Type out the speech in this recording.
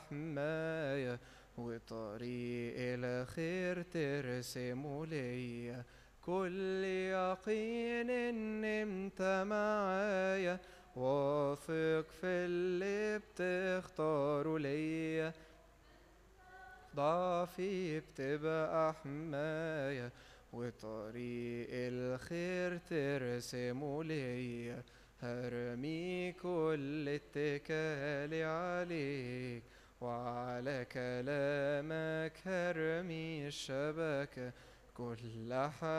حماية، وطريق الخير ترسمه ليا. كل يقين ان انت معايا، واثق في اللي بتختاره ليا. ضعفي بتبقى حماية، وطريق الخير ترسمه ليا. هرمي كل اتكالي عليك، وعلى كلامك هرمي الشبكة. كل